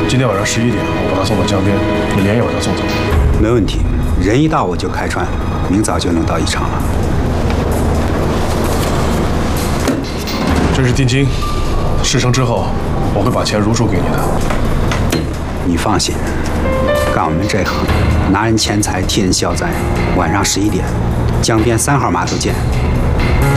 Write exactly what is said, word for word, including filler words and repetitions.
今天晚上十一点，我把他送到江边，你连夜把他送走。 没问题，人一到我就开船，明早就能到宜昌了。 这是定金，事成之后我会把钱如数给你的。 你放心，干我们这行，拿人钱财替人消灾。晚上十一点，江边三号码头见。